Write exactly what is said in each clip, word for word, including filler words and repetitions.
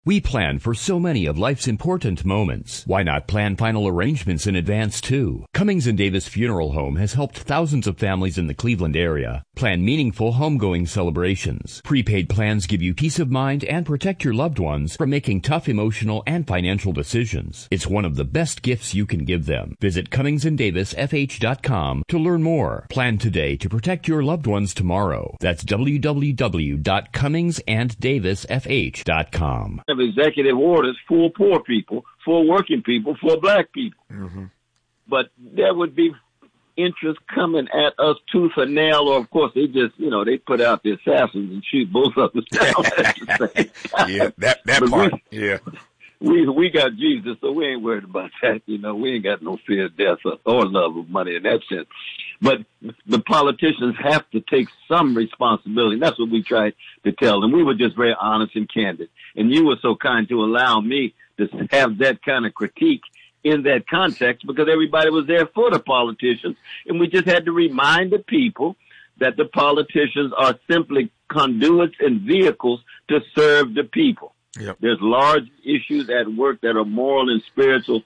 We plan for so many of life's important moments. Why not plan final arrangements in advance, too? Cummings and Davis Funeral Home has helped thousands of families in the Cleveland area plan meaningful homegoing celebrations. Prepaid plans give you peace of mind and protect your loved ones from making tough emotional and financial decisions. It's one of the best gifts you can give them. Visit Cummings and Davis F H dot com to learn more. Plan today to protect your loved ones tomorrow. That's w w w dot cummings and davis f h dot com. Of executive orders for poor people, for working people, for black people. Mm-hmm. But there would be interest coming at us tooth and nail, or of course they just, you know, they put out the assassins and shoot both of us down at the same time. Yeah, that, that But part, we, yeah. We we got Jesus, so we ain't worried about that. You know, we ain't got no fear of death or, or love of money in that sense. But the politicians have to take some responsibility. That's what we tried to tell them. We were just very honest and candid. And you were so kind to allow me to have that kind of critique in that context because everybody was there for the politicians. And we just had to remind the people that the politicians are simply conduits and vehicles to serve the people. Yep. There's large issues at work that are moral and spiritual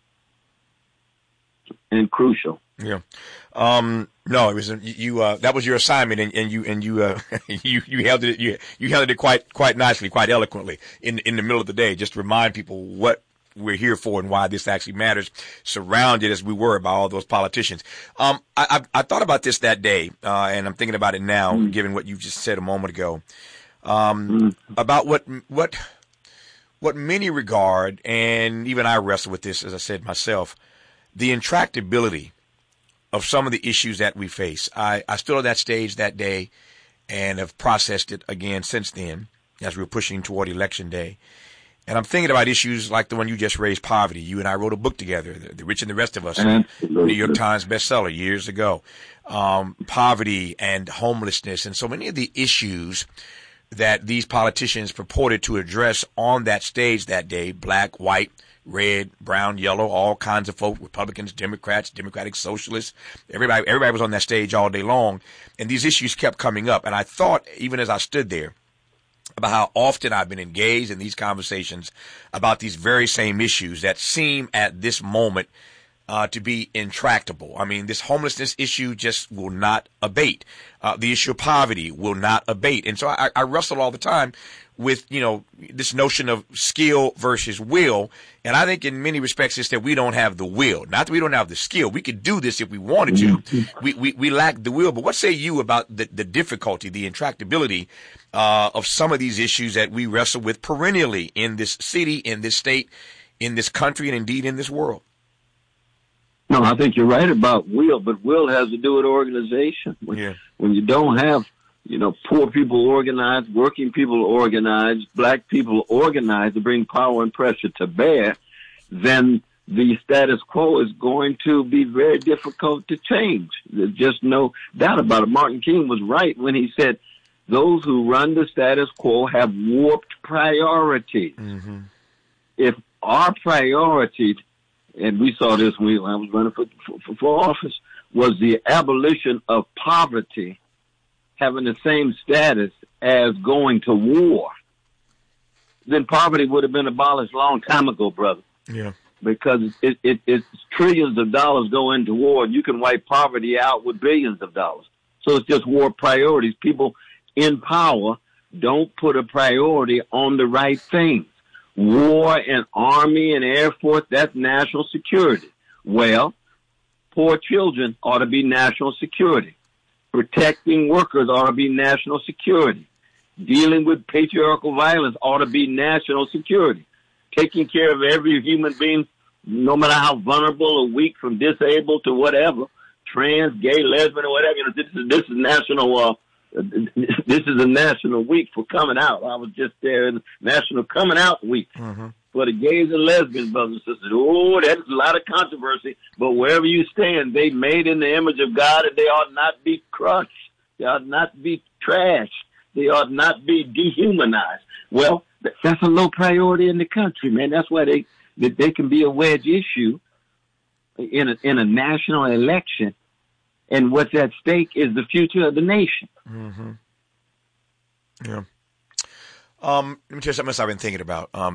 and crucial. Yeah. Um, no, it was, you, uh, that was your assignment and, and you, and you, uh, you, you held it, you, you held it quite, quite nicely, quite eloquently in, in the middle of the day, just to remind people what we're here for and why this actually matters, surrounded as we were by all those politicians. Um, I, I, I thought about this that day, uh, and I'm thinking about it now, mm. given what you just said a moment ago, um, mm. about what, what, what many regard, and even I wrestle with this, as I said myself, the intractability of some of the issues that we face. I, I stood on that stage that day and have processed it again since then as we were pushing toward election day. And I'm thinking about issues like the one you just raised, poverty. You and I wrote a book together, The, the Rich and the Rest of Us, New York Times bestseller years ago. Um, poverty and homelessness and so many of the issues that these politicians purported to address on that stage that day, black, white, red, brown, yellow, all kinds of folk, Republicans, Democrats, Democratic Socialists. Everybody, everybody was on that stage all day long. And these issues kept coming up. And I thought, even as I stood there, about how often I've been engaged in these conversations about these very same issues that seem at this moment uh, to be intractable. I mean, this homelessness issue just will not abate. Uh, the issue of poverty will not abate. And so I, I wrestle all the time with, you know, this notion of skill versus will. And I think in many respects it's that we don't have the will. Not that we don't have the skill. We could do this if we wanted to. We, we, we lack the will. But what say you about the, the difficulty, the intractability uh, of some of these issues that we wrestle with perennially in this city, in this state, in this country, and indeed in this world? No, I think you're right about will, but will has to do with organization. When, yeah. when you don't have, you know, poor people organized, working people organized, black people organized to bring power and pressure to bear, then the status quo is going to be very difficult to change. There's just no doubt about it. Martin King was right when he said, those who run the status quo have warped priorities. Mm-hmm. If our priority, and we saw this when I was running for, for, for office, was the abolition of poverty having the same status as going to war, then poverty would have been abolished a long time ago, brother. Yeah. Because it, it, it's trillions of dollars go into war, and you can wipe poverty out with billions of dollars. So it's just war priorities. People in power don't put a priority on the right things. War and Army and Air Force, that's national security. Well, poor children ought to be national security. Protecting workers ought to be national security. Dealing with patriarchal violence ought to be national security. Taking care of every human being, no matter how vulnerable or weak, from disabled to whatever, trans, gay, lesbian, or whatever. You know, this is this is national. Uh, this is a national week for coming out. I was just there in National Coming Out Week mm-hmm. for the gays and lesbians, brothers and sisters. Oh, that's a lot of controversy. But wherever you stand, they made in the image of God, and they ought not be crushed. They ought not be trashed. They ought not be dehumanized. Well, that's a low priority in the country, man. That's why they they, they can be a wedge issue in a, in a national election. And what's at stake is the future of the nation. Mm-hmm. Yeah. Um, let me tell you something else I've been thinking about. Um,